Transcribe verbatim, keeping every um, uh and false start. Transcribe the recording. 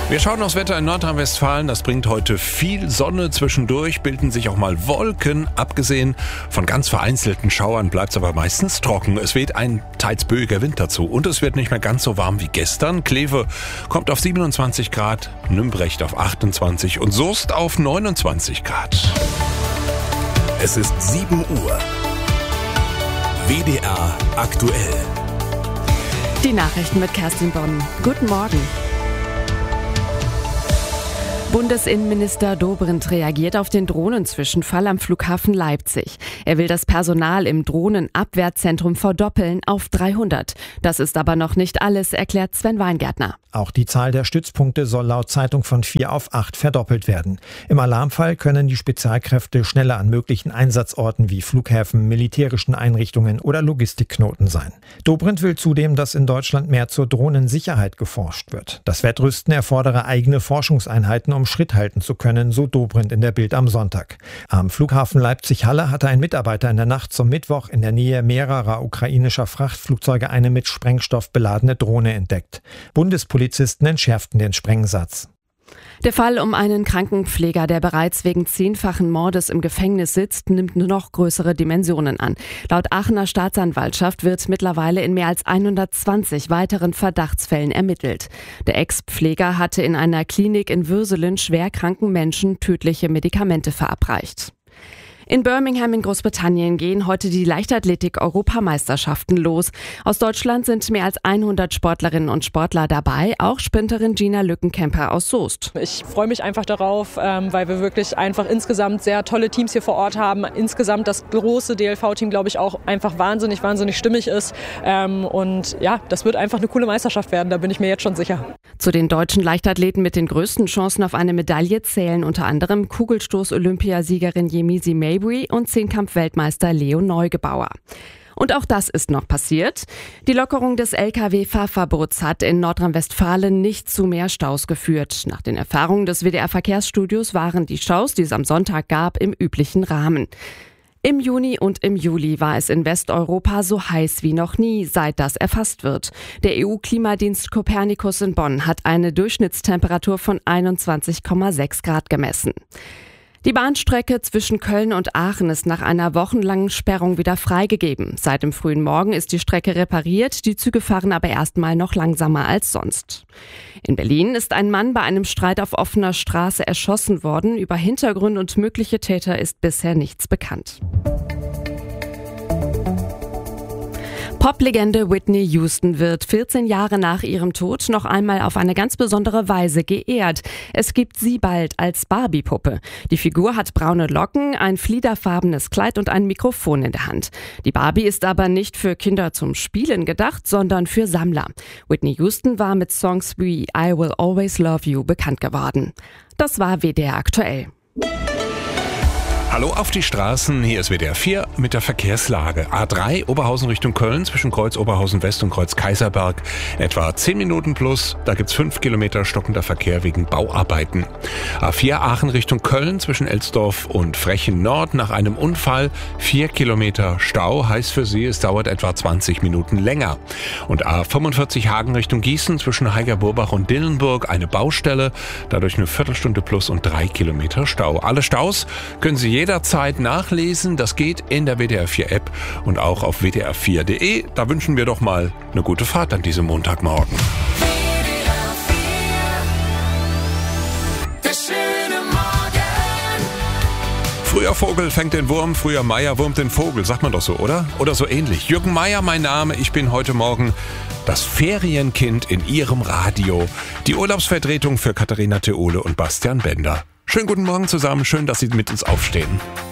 Wir schauen aufs Wetter in Nordrhein-Westfalen. Das bringt heute viel Sonne. Zwischendurch bilden sich auch mal Wolken. Abgesehen von ganz vereinzelten Schauern bleibt es aber meistens trocken. Es weht ein teils böiger Wind dazu. Und es wird nicht mehr ganz so warm wie gestern. Kleve kommt auf siebenundzwanzig Grad, Nümbrecht auf achtundzwanzig und Soest auf neunundzwanzig Grad. Es ist sieben Uhr. W D R aktuell. Die Nachrichten mit Kerstin Bonn. Guten Morgen. Bundesinnenminister Dobrindt reagiert auf den Drohnenzwischenfall am Flughafen Leipzig. Er will das Personal im Drohnenabwehrzentrum verdoppeln auf dreihundert. Das ist aber noch nicht alles, erklärt Sven Weingärtner. Auch die Zahl der Stützpunkte soll laut Zeitung von vier auf acht verdoppelt werden. Im Alarmfall können die Spezialkräfte schneller an möglichen Einsatzorten wie Flughäfen, militärischen Einrichtungen oder Logistikknoten sein. Dobrindt will zudem, dass in Deutschland mehr zur Drohnensicherheit geforscht wird. Das Wettrüsten erfordere eigene Forschungseinheiten, um Schritt halten zu können, so Dobrindt in der Bild am Sonntag. Am Flughafen Leipzig-Halle hatte ein Mitarbeiter in der Nacht zum Mittwoch in der Nähe mehrerer ukrainischer Frachtflugzeuge eine mit Sprengstoff beladene Drohne entdeckt. Bundespolizisten entschärften den Sprengsatz. Der Fall um einen Krankenpfleger, der bereits wegen zehnfachen Mordes im Gefängnis sitzt, nimmt noch größere Dimensionen an. Laut Aachener Staatsanwaltschaft wird mittlerweile in mehr als hundertzwanzig weiteren Verdachtsfällen ermittelt. Der Ex-Pfleger hatte in einer Klinik in Würselen schwer kranken Menschen tödliche Medikamente verabreicht. In Birmingham in Großbritannien gehen heute die Leichtathletik-Europameisterschaften los. Aus Deutschland sind mehr als hundert Sportlerinnen und Sportler dabei, auch Sprinterin Gina Lückenkämper aus Soest. Ich freue mich einfach darauf, weil wir wirklich einfach insgesamt sehr tolle Teams hier vor Ort haben. Insgesamt das große D L V-Team, glaube ich, auch einfach wahnsinnig, wahnsinnig stimmig ist. Und ja, das wird einfach eine coole Meisterschaft werden, da bin ich mir jetzt schon sicher. Zu den deutschen Leichtathleten mit den größten Chancen auf eine Medaille zählen unter anderem Kugelstoß-Olympiasiegerin Yemisi Mabry und Zehnkampf-Weltmeister Leo Neugebauer. Und auch das ist noch passiert. Die Lockerung des L K W-Fahrverbots hat in Nordrhein-Westfalen nicht zu mehr Staus geführt. Nach den Erfahrungen des W D R-Verkehrsstudios waren die Staus, die es am Sonntag gab, im üblichen Rahmen. Im Juni und im Juli war es in Westeuropa so heiß wie noch nie, seit das erfasst wird. Der E U-Klimadienst Copernicus in Bonn hat eine Durchschnittstemperatur von einundzwanzig Komma sechs Grad gemessen. Die Bahnstrecke zwischen Köln und Aachen ist nach einer wochenlangen Sperrung wieder freigegeben. Seit dem frühen Morgen ist die Strecke repariert, die Züge fahren aber erstmal noch langsamer als sonst. In Berlin ist ein Mann bei einem Streit auf offener Straße erschossen worden. Über Hintergründe und mögliche Täter ist bisher nichts bekannt. Poplegende Whitney Houston wird vierzehn Jahre nach ihrem Tod noch einmal auf eine ganz besondere Weise geehrt. Es gibt sie bald als Barbie-Puppe. Die Figur hat braune Locken, ein fliederfarbenes Kleid und ein Mikrofon in der Hand. Die Barbie ist aber nicht für Kinder zum Spielen gedacht, sondern für Sammler. Whitney Houston war mit Songs wie I Will Always Love You bekannt geworden. Das war W D R aktuell. Hallo auf die Straßen, hier ist W D R vier mit der Verkehrslage. A drei Oberhausen Richtung Köln zwischen Kreuz Oberhausen West und Kreuz Kaiserberg. Etwa zehn Minuten plus, da gibt's fünf Kilometer stockender Verkehr wegen Bauarbeiten. A vier Aachen Richtung Köln zwischen Elsdorf und Frechen Nord nach einem Unfall. vier Kilometer Stau, heißt für Sie, es dauert etwa zwanzig Minuten länger. Und A fünfundvierzig Hagen Richtung Gießen zwischen Heiger-Burbach und Dillenburg eine Baustelle. Dadurch eine Viertelstunde plus und drei Kilometer Stau. Alle Staus können Sie jederzeit nachlesen. Das geht in der W D R vier App und auch auf w d r vier punkt d e. Da wünschen wir doch mal eine gute Fahrt an diesem Montagmorgen. Früher Vogel fängt den Wurm, früher Meier wurmt den Vogel. Sagt man doch so, oder? Oder so ähnlich. Jürgen Meier, mein Name. Ich bin heute Morgen das Ferienkind in Ihrem Radio. Die Urlaubsvertretung für Katharina Theole und Bastian Bender. Schönen guten Morgen zusammen. Schön, dass Sie mit uns aufstehen.